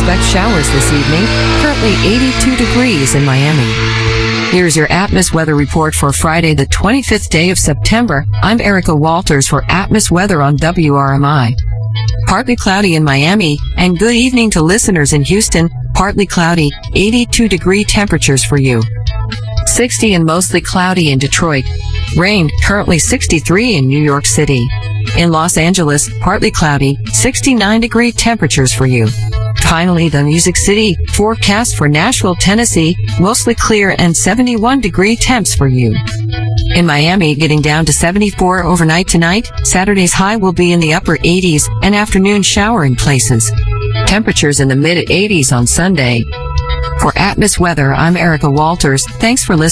expect showers this evening. Currently 82 degrees in Miami. Here's your Atmos weather report for Friday, the 25th day of September. I'm Erica Walters for Atmos weather on WRMI. Partly cloudy in Miami, and good evening to listeners in Houston. Partly cloudy, 82-degree temperatures for you. 60 and mostly cloudy in Detroit. Rain, currently 63 in New York City. In Los Angeles, partly cloudy, 69-degree temperatures for you. Finally, the Music City forecast for Nashville, Tennessee, mostly clear and 71-degree temps for you. In Miami, getting down to 74 overnight tonight. Saturday's high will be in the upper 80s, and afternoon shower in places. Temperatures in the mid-80s on Sunday. For Atmos weather, I'm Erica Walters. Thanks for listening.